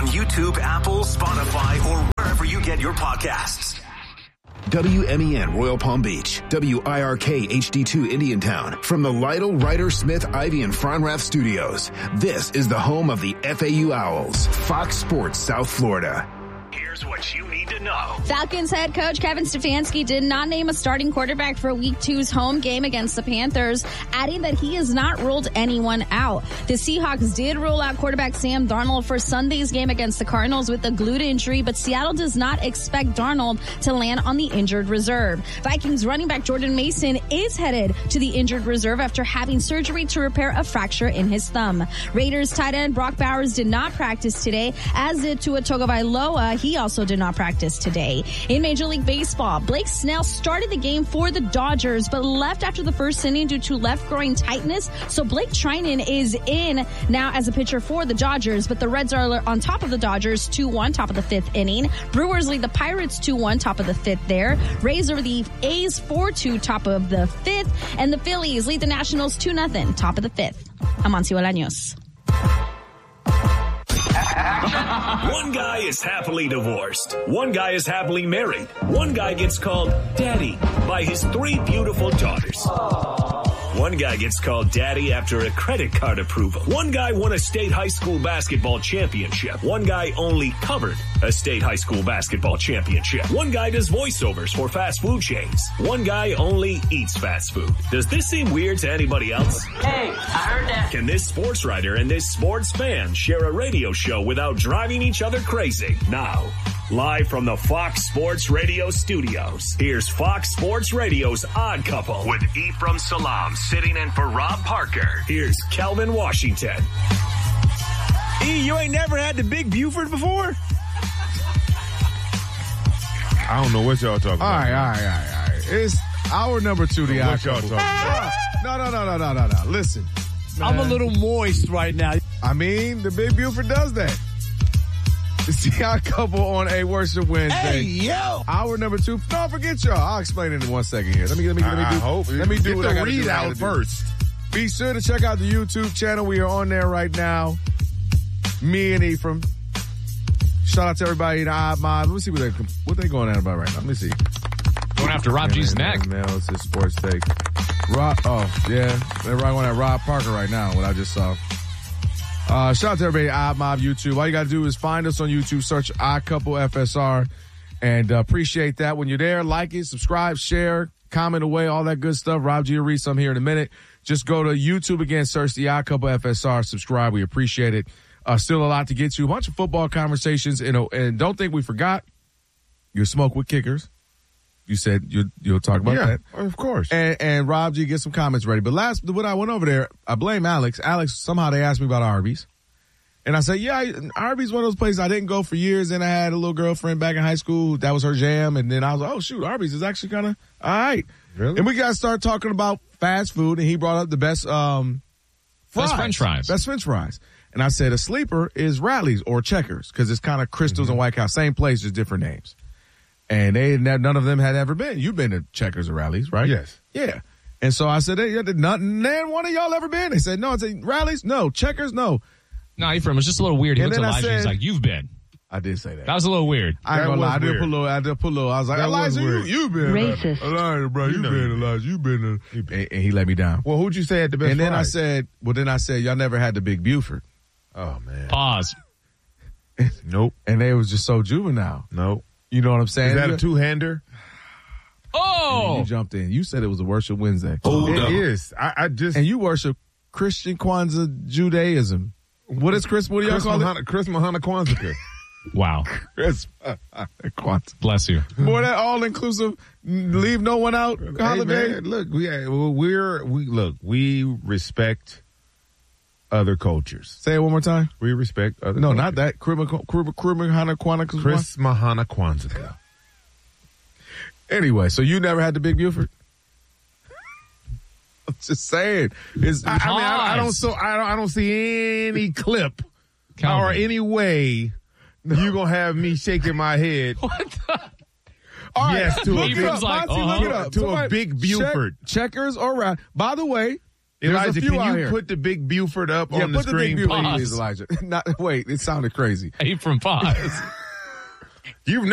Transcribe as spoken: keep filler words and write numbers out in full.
on YouTube, Apple, Spotify, or wherever you get your podcasts. W M E N Royal Palm Beach, W I R K H D two Indiantown. From the Lytle, Ryder, Smith, Ivy, and Fronrath studios, this is the home of the F A U Owls, Fox Sports South Florida. Here's what you need to know. Falcons head coach Kevin Stefanski did not name a starting quarterback for week two's home game against the Panthers, adding that he has not ruled anyone out. The Seahawks did rule out quarterback Sam Darnold for Sunday's game against the Cardinals with a glute injury, but Seattle does not expect Darnold to land on the injured reserve. Vikings running back Jordan Mason is headed to the injured reserve after having surgery to repair a fracture in his thumb. Raiders tight end Brock Bowers did not practice today, as did Tua Tagovailoa. He also did not practice today. In Major League Baseball, Blake Snell started the game for the Dodgers, but left after the first inning due to left groin tightness. So Blake Treinen is in now as a pitcher for the Dodgers, but the Reds are on top of the Dodgers two one, top of the fifth inning. Brewers lead the Pirates two one, top of the fifth there. Rays over the A's four two, top of the fifth. And the Phillies lead the Nationals two nothing, top of the fifth. Amancio Bolaños. One guy is happily divorced. One guy is happily married. One guy gets called daddy by his three beautiful daughters. One guy gets called daddy after a credit card approval. One guy won a state high school basketball championship. One guy only covered a state high school basketball championship. One guy does voiceovers for fast food chains. One guy only eats fast food. Does this seem weird to anybody else? Hey, I heard that. Can this sports writer and this sports fan share a radio show without driving each other crazy? Now, live from the Fox Sports Radio studios, here's Fox Sports Radio's Odd Couple with Ephraim Salam sitting in for Rob Parker. Here's Kelvin Washington. E, you ain't never had the Big Buford before? I don't know what y'all talking all about. All right, all right, all right, all right. It's hour number two, the Odd What y'all Couple. talking about? No, no, no, no, no, no, no. Listen. I'm man. a little moist right now. I mean, the Big Buford does that. It's the Odd Couple on a Worship Wednesday. Hey, yo. Hour number two. Don't forget, y'all. I'll explain it in one second here. Let me, let me, let me I do, hope. let me do Get what the I gotta read do, out I gotta do. first. Be sure to check out the YouTube channel. We are on there right now. Me and Ephraim. Shout out to everybody in the Odd Mob. Let me see what they what they going at about right now. Let me see. Going after Rob G's neck. Man, it's his sports take. Rob, oh yeah, everybody going at Rob Parker right now. What I just saw. Uh, shout out to everybody at Odd Mob YouTube. All you got to do is find us on YouTube, search Odd Couple F S R, and uh, appreciate that. When you're there, like it, subscribe, share, comment away, all that good stuff. Rob G will read some here in a minute. Just go to YouTube again, search the Odd Couple F S R, subscribe. We appreciate it. Uh, still a lot to get to. A bunch of football conversations, and, and don't think we forgot your Smoke with Kickers. You said you, you'll talk about Yeah, that. of course. And, and Rob G, get some comments ready. But last, when I went over there, I blame Alex. Alex, somehow they asked me about Arby's. And I said, yeah, I, Arby's one of those places I didn't go for years. And I had a little girlfriend back in high school. That was her jam. And then I was like, oh, shoot, Arby's is actually kind of all right. Really? And we got to start talking about fast food. And he brought up the best um, fries. Best French fries. Best French fries. And I said a sleeper is Radley's or Checkers because it's kind of Crystals Mm-hmm. and White House. Same place, just different names. And they none of them had ever been. You've been to Checkers or Rallies, right? Yes. Yeah. And so I said, hey, nothing, none one of y'all ever been? They said, no. I said, Rallies? No. Checkers? No. No, Ephraim, it was just a little weird. He And looked at then I Elijah and he's said- like, you've been. I did say that. That was a little weird. I ain't That gonna lie. was I did weird. put a little, I did put a little, I was like, That was Elijah, you, weird. you been. Racist. Elijah, bro, you, You know been, you been. Elijah, you been. A, and, and he let me down. Well, who'd you say had the best And then fries? I said, well, then I said, y'all never had the Big Buford. Oh, man. Pause. Nope. And they was just so juvenile. Nope. You know what I'm saying? Is that a two-hander? Oh! You jumped in. You said it was a Worship Wednesday. It is. I, I just... And you worship Christian Kwanzaa Judaism. What is Chris? What do y'all Chris call Mahana, it? Chris Mahana Kwanzaa. Wow. Chris Kwanzaa. Bless you. Boy, that all-inclusive, leave no one out holiday. Hey, man, look, we, we're, we, look, we respect other cultures. Say it one more time. We respect other No, cultures. not that. Mahana Kwanzaa. Chris Mahana Kwanzaa. Anyway, so you never had the Big Buford? I'm just saying. It's, I, I mean, I, I don't so I don't I don't see any clip Calvin. or any way you gonna have me shaking my head. What the? all right. Yes, to a Look big, it up. like, Monty, look uh-huh. it up. to a Somebody big check Buford. Checkers or Rad. By the way, There's a Elijah, few can out you here. put the big Buford up Yeah, on the put the screen, big Buford, please? please, Elijah. Not, wait, it sounded crazy. Eight from five. You've